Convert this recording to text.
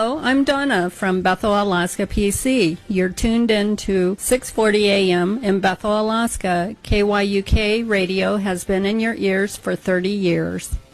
Hello, I'm Donna from Bethel, Alaska, PC. You're tuned in to 6:40 a.m. in Bethel, Alaska. KYUK radio has been in your ears for 30 years.